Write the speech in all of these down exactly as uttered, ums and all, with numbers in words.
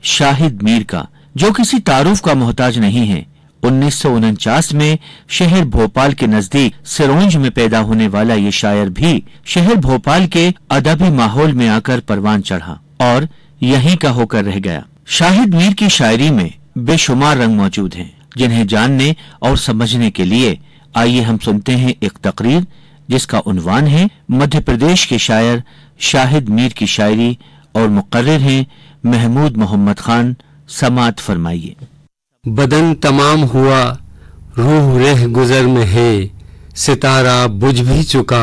शाहिद मीर का, जो किसी तारुफ का मोहताज नहीं है। उन्नीस सौ उनचास में शहर भोपाल के नजदीक सिरोंज में पैदा होने वाला ये शायर भी शहर भोपाल के अदबी माहौल में आकर परवान चढ़ा और यहीं का होकर रह गया। शाहिद मीर की शायरी में बेशुमार रंग मौजूद हैं, जिन्हें जानने और समझने के लिए आइए हम सुनते हैं एक तकरीर जिसका उन्वान है मध्य प्रदेश के शायर शाहिद मीर की शायरी, और मुकर्रिर हैं महमूद मोहम्मद खान। समात फरमाइए। बदन तमाम हुआ, रूह रह गुजर में है, सितारा बुझ भी चुका,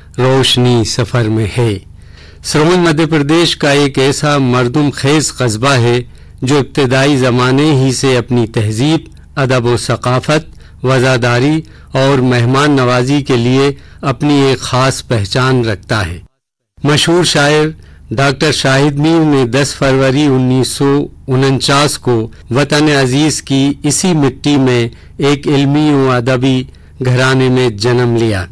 रोशनी सफर में है। सिरोंज मध्य प्रदेश का एक ऐसा मर्दुम खेज कस्बा है जो इब्तदाई ज़माने ही से अपनी तहजीब, अदब व सकाफत, वज़ादारी और मेहमान नवाजी के लिए अपनी एक ख़ास पहचान रखता है। मशहूर शायर डॉक्टर शाहिद मीर ने दस फरवरी उन्नीस सौ उनचास को वतन अजीज़ की इसी मिट्टी में एक इल्मी व अदबी घराने में जन्म लिया।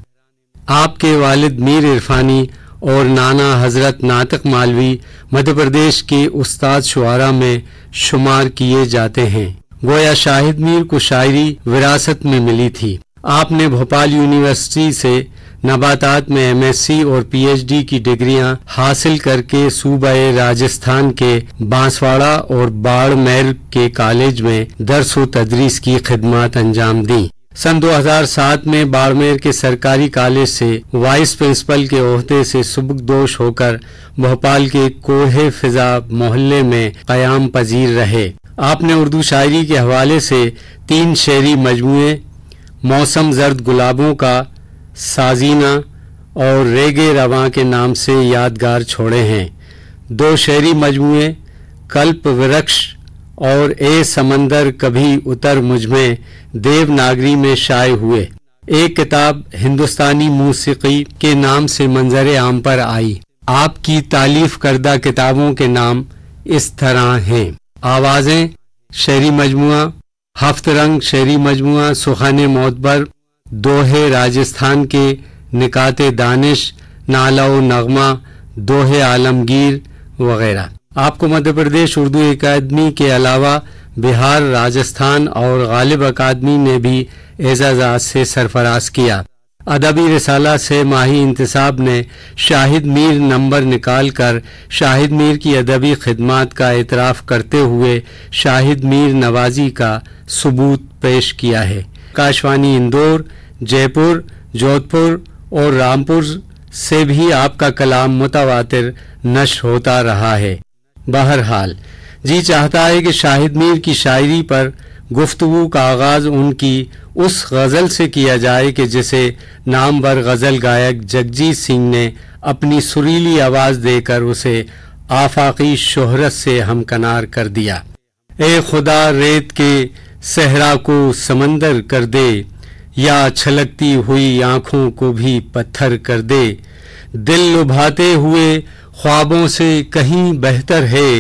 आपके वालिद मीर इरफानी और नाना हजरत नातिक मालवी मध्य प्रदेश के उस्ताद शुआरा में शुमार किए जाते हैं। गोया शाहिद मीर को शायरी विरासत में मिली थी। आपने भोपाल यूनिवर्सिटी से नबातात में एमएससी और पीएचडी की डिग्रियां हासिल करके सूबे राजस्थान के बांसवाड़ा और बाड़मेर के कॉलेज में दर्स व तदरीस की खिदमत अंजाम दी। सन दो हज़ार सात में बाड़मेर के सरकारी कॉलेज से वाइस प्रिंसिपल के ओहदे से सुबुकदोश होकर भोपाल के कोहे फिजा मोहल्ले में क़याम पजीर रहे। आपने उर्दू शायरी के हवाले से तीन शेरी मजमूए मौसम जर्द गुलाबों का, साजीना और रेगे रवां के नाम से यादगार छोड़े हैं। दो शेरी मजमूए कल्प वृक्ष और ए समंदर कभी उतर मुझमें देवनागरी में शाये हुए। एक किताब हिंदुस्तानी मूसीकी के नाम से मंजर आम पर आई। आपकी तालीफ करदा किताबों के नाम इस तरह हैं: आवाजें शेरी मजमुआ, हफ्त रंग शेरी मजमुआ, सुखाने मोतबर, दोहे राजस्थान के, निकाते दानिश, नाला व नगमा, दोहे आलमगीर वगैरह। आपको मध्य प्रदेश उर्दू अकादमी के अलावा बिहार, राजस्थान और गालिब अकादमी ने भी एजाज़ात से सरफराज किया। अदबी रिसाला से माही इंतसाब ने शाहिद मीर नंबर निकाल कर शाहिद मीर की अदबी खिदमात का एतराफ़ करते हुए शाहिद मीर नवाजी का सबूत पेश किया है। आकाशवाणी इंदौर, जयपुर, जोधपुर और रामपुर से भी आपका कलाम मुतवातिर नश्र होता रहा है। बहरहाल जी चाहता है कि शाहिद मीर की शायरी पर गुफ्तगू का आगाज उनकी उस गज़ल से किया जाए कि जिसे नामवर गज़ल गायक जगजीत सिंह ने अपनी सुरीली आवाज़ देकर उसे आफाकी शोहरत से हमकनार कर दिया। ए खुदा रेत के सहरा को समंदर कर दे, या छलकती हुई आंखों को भी पत्थर कर दे, दिल लुभाते हुए ख्वाबों से कहीं बेहतर है,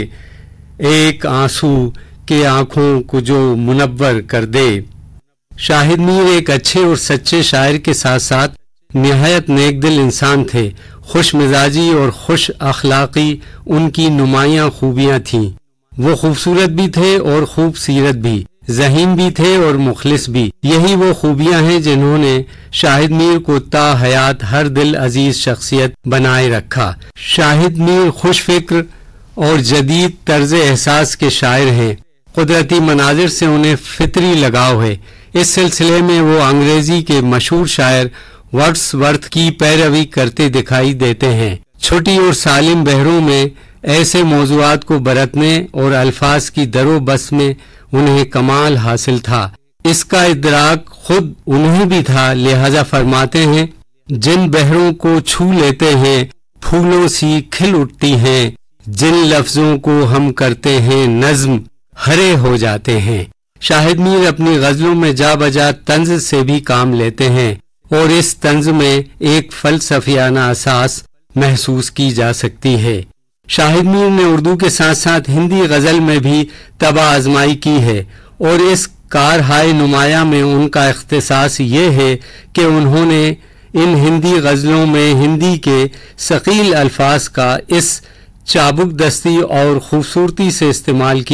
एक आंसू के आंखों को जो मुनव्वर कर दे। शाहिद मीर एक अच्छे और सच्चे शायर के साथ साथ निहायत नेक दिल इंसान थे। खुश मिजाजी और खुश अखलाकी उनकी नुमायां खूबियां थीं। वो खूबसूरत भी थे और खूब सीरत भी, ज़हीन भी थे और मुखलिस भी। यही वो खूबियां हैं जिन्होंने शाहिद मीर को ता हयात हर दिल अजीज शख्सियत बनाए रखा। शाहिद मीर खुश फिक्र और जदीद तर्ज एहसास के शायर हैं। कुदरती मनाजिर से उन्हें फितरी लगाव है। इस सिलसिले में वो अंग्रेजी के मशहूर शायर वर्ड्सवर्थ की पैरवी करते दिखाई देते हैं। छोटी और सालिम बहरों में ऐसे मौज़ूआत को बरतने और अल्फाज की दरो बस में उन्हें कमाल हासिल था। इसका इदराक खुद उन्हें भी था, लिहाजा फरमाते हैं, जिन बहरों को छू लेते हैं फूलों सी खिल उठती हैं, जिन लफ्जों को हम करते हैं नज्म हरे हो जाते हैं। शाहिद मीर अपनी गजलों में जा बजा तंज से भी काम लेते हैं और इस तंज में एक फलसफियाना असास महसूस की जा सकती है। शाहिद मीर ने उर्दू के साथ साथ हिंदी गजल में भी तबा आजमाई की है और इस कार हाय नुमाया में उनका इख्तिसास ये है कि उन्होंने इन हिंदी गजलों में हिंदी के सकील अल्फाज का इस चाबुक दस्ती और खूबसूरती से इस्तेमाल किया